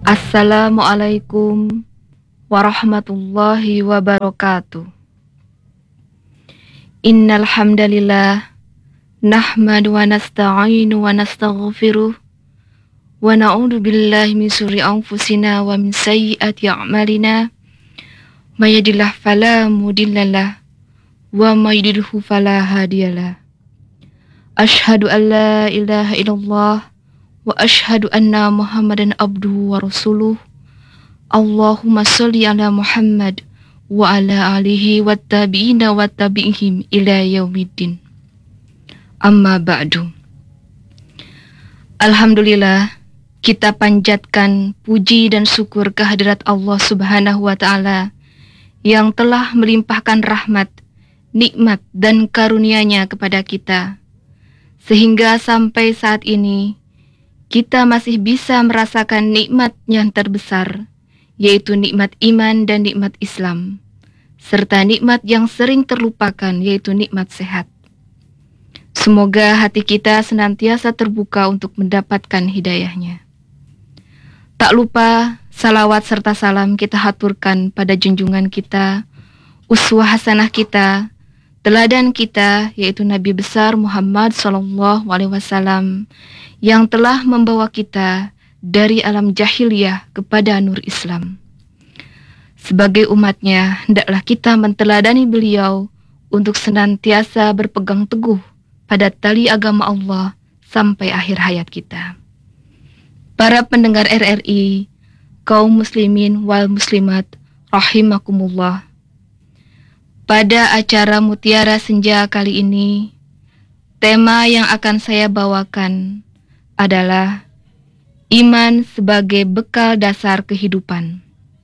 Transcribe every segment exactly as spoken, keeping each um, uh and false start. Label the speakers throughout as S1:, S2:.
S1: Assalamualaikum warahmatullahi wabarakatuh. Innal hamdalillah nahmadu wa nasta'inu wa nastaghfiruh wa na'udzu billahi min syururi anfusina wa min sayyiati a'malina. May yahdihillahu fala mudhillalah wa may yudhlil fala hadiyalah. Asyhadu an la ilaha illallah wa asyhadu anna Muhammadan abduhu wa rasuluh. Allahumma sholli ala Muhammad wa ala alihi wa tabi'ina wa tabi'ihim ila yaumiddin. Amma ba'du. Alhamdulillah, kita panjatkan puji dan syukur kehadirat Allah Subhanahu wa taala yang telah melimpahkan rahmat, nikmat dan karunia-Nya kepada kita, sehingga sampai saat ini kita masih bisa merasakan nikmat yang terbesar, yaitu nikmat iman dan nikmat Islam, serta nikmat yang sering terlupakan, yaitu nikmat sehat. Semoga hati kita senantiasa terbuka untuk mendapatkan hidayah-Nya. Tak lupa, salawat serta salam kita haturkan pada junjungan kita, uswah hasanah kita, teladan kita, yaitu Nabi besar Muhammad Sallallahu Alaihi Wasallam, yang telah membawa kita dari alam jahiliyah kepada nur Islam. Sebagai umatnya, hendaklah kita menteladani beliau untuk senantiasa berpegang teguh pada tali agama Allah sampai akhir hayat kita. Para pendengar R R I, kaum muslimin wal muslimat, rahimakumullah. Pada acara Mutiara Senja kali ini, tema yang akan saya bawakan adalah iman sebagai bekal dasar kehidupan.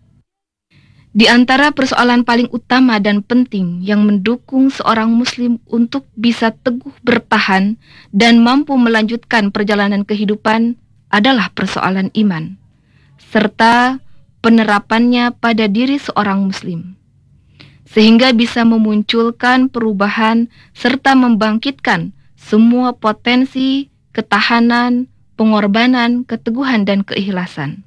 S1: Di antara persoalan paling utama dan penting yang mendukung seorang muslim untuk bisa teguh bertahan dan mampu melanjutkan perjalanan kehidupan adalah persoalan iman, serta penerapannya pada diri seorang muslim, sehingga bisa memunculkan perubahan serta membangkitkan semua potensi, ketahanan, pengorbanan, keteguhan, dan keikhlasan.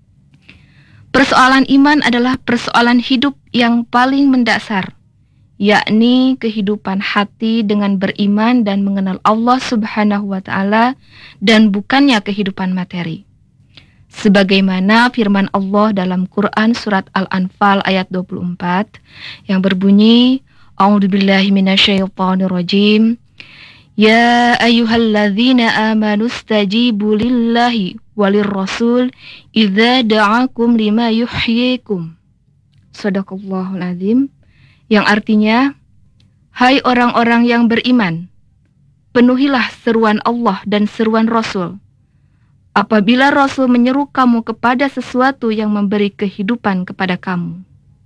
S1: Persoalan iman adalah persoalan hidup yang paling mendasar, yakni kehidupan hati dengan beriman dan mengenal Allah Subhanahu wa taala dan bukannya kehidupan materi. Sebagaimana firman Allah dalam Quran surat Al-Anfal ayat dua puluh empat yang berbunyi, A'udzubillahi minasyaitonirrajim. Ya ayyuhalladzina amanu stajibu lillahi walir rasul idza da'akum lima yuhyikum. Shadaqallahul azim. Yang artinya, hai orang-orang yang beriman, penuhilah seruan Allah dan seruan Rasul apabila Rasul menyeru kamu kepada sesuatu yang memberi kehidupan kepada kamu.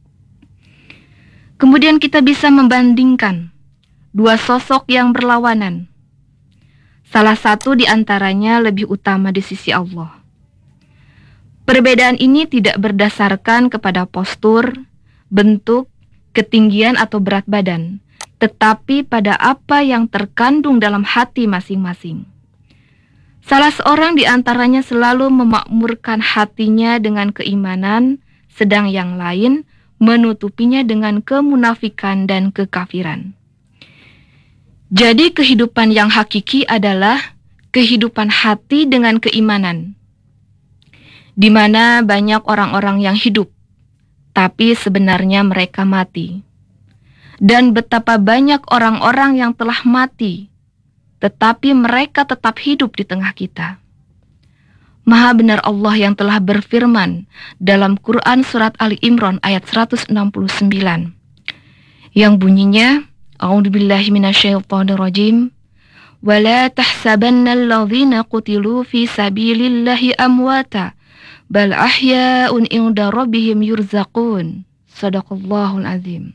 S1: Kemudian kita bisa membandingkan dua sosok yang berlawanan. Salah satu di antaranya lebih utama di sisi Allah. Perbedaan ini tidak berdasarkan kepada postur, bentuk, ketinggian atau berat badan, tetapi pada apa yang terkandung dalam hati masing-masing. Salah seorang di antaranya selalu memakmurkan hatinya dengan keimanan, sedang yang lain menutupinya dengan kemunafikan dan kekafiran. Jadi kehidupan yang hakiki adalah kehidupan hati dengan keimanan, di mana banyak orang-orang yang hidup, tapi sebenarnya mereka mati. Dan betapa banyak orang-orang yang telah mati, tetapi mereka tetap hidup di tengah kita. Maha benar Allah yang telah berfirman dalam Quran surat Ali Imran ayat seratus enam puluh sembilan, yang bunyinya, A'udzubillahi minasyaitonirrajim. Wa la tahsabannal ladzina qutilu fi sabilillahi amwata bal ahya'un 'inda rabbihim yurzaqun. Shadaqallahul azim.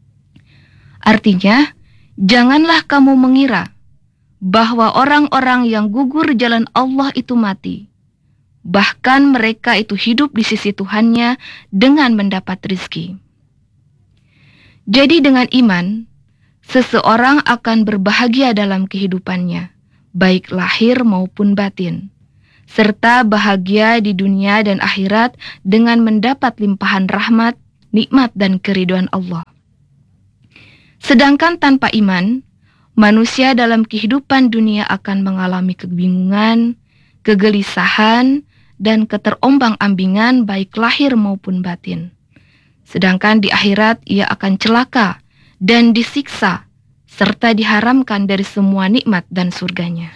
S1: Artinya, janganlah kamu mengira bahwa orang-orang yang gugur jalan Allah itu mati. Bahkan mereka itu hidup di sisi Tuhannya dengan mendapat rizki. Jadi dengan iman, seseorang akan berbahagia dalam kehidupannya, baik lahir maupun batin, serta bahagia di dunia dan akhirat dengan mendapat limpahan rahmat, nikmat, dan keridhaan Allah. Sedangkan tanpa iman, manusia dalam kehidupan dunia akan mengalami kebingungan, kegelisahan, dan keterombang-ambingan baik lahir maupun batin. Sedangkan di akhirat ia akan celaka dan disiksa, serta diharamkan dari semua nikmat dan surganya.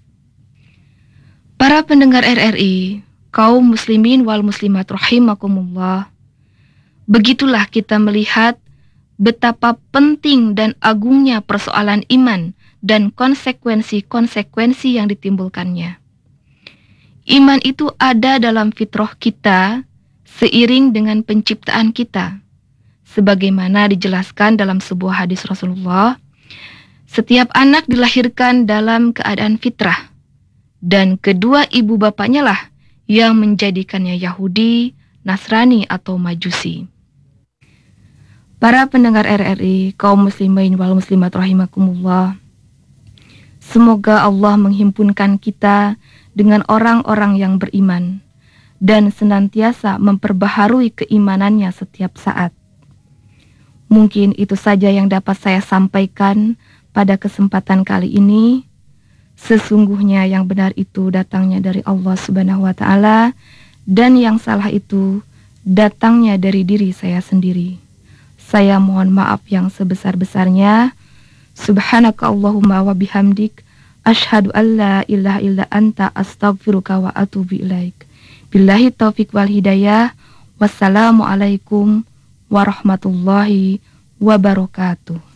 S1: Para pendengar R R I, kaum muslimin wal muslimat rahimakumullah, begitulah kita melihat betapa penting dan agungnya persoalan iman dan konsekuensi-konsekuensi yang ditimbulkannya. Iman itu ada dalam fitrah kita seiring dengan penciptaan kita. Sebagaimana dijelaskan dalam sebuah hadis Rasulullah, setiap anak dilahirkan dalam keadaan fitrah, dan kedua ibu bapaknya lah yang menjadikannya Yahudi, Nasrani, atau Majusi. Para pendengar R R I, kaum muslimin wal muslimat rahimakumullah, semoga Allah menghimpunkan kita dengan orang-orang yang beriman dan senantiasa memperbaharui keimanannya setiap saat. Mungkin itu saja yang dapat saya sampaikan pada kesempatan kali ini. Sesungguhnya yang benar itu datangnya dari Allah Subhanahu wa Ta'ala, dan yang salah itu datangnya dari diri saya sendiri. Saya mohon maaf yang sebesar-besarnya. Subhanaka Allahumma wa bihamdik, asyhadu an la ilaha illa anta, astaghfiruka wa atubu ilaik. Billahi taufiq wal hidayah. Wassalamualaikum warahmatullahi wabarakatuh.